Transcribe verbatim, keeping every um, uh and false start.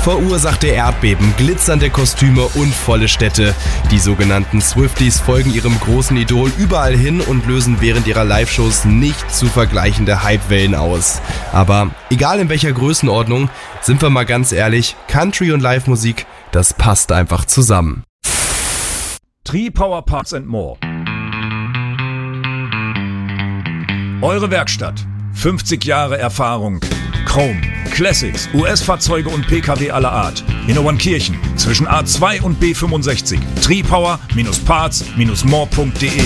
verursachte Erdbeben, glitzernde Kostüme und volle Städte. Die sogenannten Swifties folgen ihrem großen Idol überall hin und lösen während ihrer Live-Shows nicht zu vergleichende Hypewellen aus. Aber egal in welcher Größenordnung, sind wir mal ganz ehrlich, Country und Live-Musik, das passt einfach zusammen. Tripower Parts and More. Eure Werkstatt. fünfzig Jahre Erfahrung. Chrome, Classics, U S-Fahrzeuge und P K W aller Art. In Obernkirchen zwischen A zwei und B fünfundsechzig. Tripower Parts More punkt de